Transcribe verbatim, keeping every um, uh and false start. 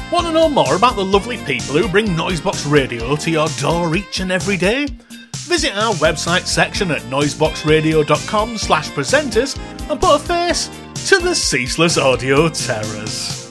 Want to know more about the lovely people who bring Noisebox Radio to your door each and every day? Visit our website section at noiseboxradio.com slash presenters and put a face to the ceaseless audio terrors.